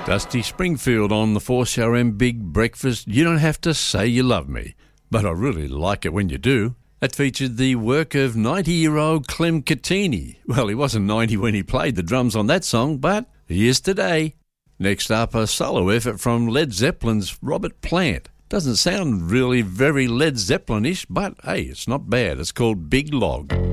Dusty Springfield on the 4CRM Big Breakfast. You don't have to say you love me, but I really like it when you do. That featured the work of 90-year-old Clem Cattini. Well, he wasn't 90 when he played the drums on that song, but he is today. Next up, a solo effort from Led Zeppelin's Robert Plant. Doesn't sound really very Led Zeppelin-ish, but hey, it's not bad. It's called Big Log.